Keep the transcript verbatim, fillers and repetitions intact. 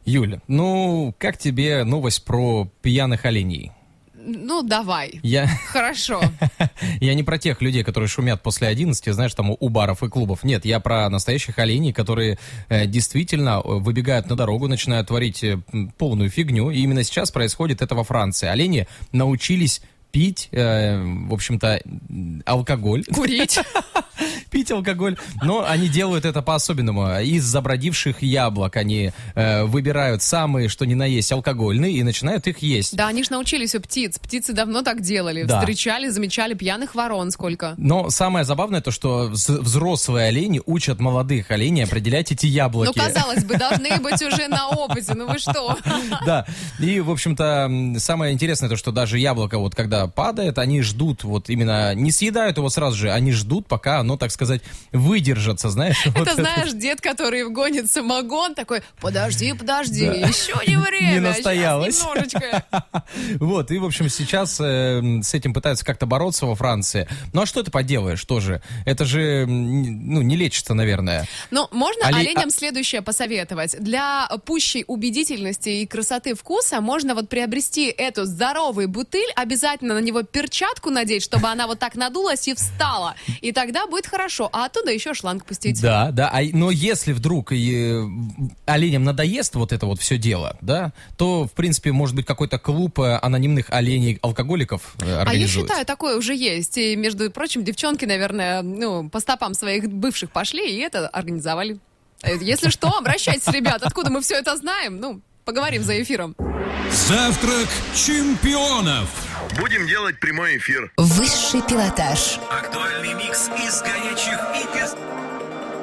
Юля, ну, как тебе новость про пьяных оленей? Ну, давай. Я... Хорошо. Я не про тех людей, которые шумят после одиннадцати, знаешь, там у баров и клубов. Нет, я про настоящих оленей, которые э, действительно выбегают на дорогу, начинают творить э, полную фигню. И именно сейчас происходит это во Франции. Олени научились пить, э, в общем-то, алкоголь. Курить. Пить алкоголь. Но они делают это по-особенному. Из забродивших яблок они э, выбирают самые, что ни на есть, алкогольные и начинают их есть. Да, они же научились у птиц. Птицы давно так делали. Да. Встречали, замечали пьяных ворон сколько. Но самое забавное то, что взрослые олени учат молодых оленей определять эти яблоки. Ну, казалось бы, должны быть уже на опыте. Ну вы что? Да. И, в общем-то, самое интересное то, что даже яблоко, вот когда падает, они ждут, вот именно, не съедают его сразу же, они ждут, пока оно, так сказать, выдержится, знаешь. Это, вот знаешь, это... дед, который гонит самогон, такой, подожди, подожди, да. еще не время, не настоялось. Сейчас немножечко. Вот, и, в общем, сейчас э, с этим пытаются как-то бороться во Франции. Ну, а что ты поделаешь тоже? Это же, ну, не лечится, наверное. Ну, можно Оле... оленям а... следующее посоветовать. Для пущей убедительности и красоты вкуса можно вот приобрести эту здоровую бутыль, обязательно на него перчатку надеть, чтобы она вот так надулась и встала. И тогда будет хорошо. А оттуда еще шланг пустить. Да, да. А, но если вдруг э, оленям надоест вот это вот все дело, да, то, в принципе, может быть, какой-то клуб э, анонимных оленей-алкоголиков э, организует. А я считаю, такое уже есть. И, между прочим, девчонки, наверное, ну, по стопам своих бывших пошли и это организовали. Если что, обращайтесь, ребят. Откуда мы все это знаем? Ну, поговорим за эфиром. Завтрак чемпионов. Будем делать прямой эфир. Высший пилотаж. Актуальный микс из горячих и без...